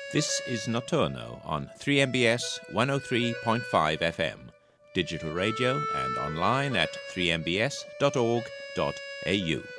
This is Notturno on 3MBS 103.5 FM, digital radio and online at 3mbs.org.au.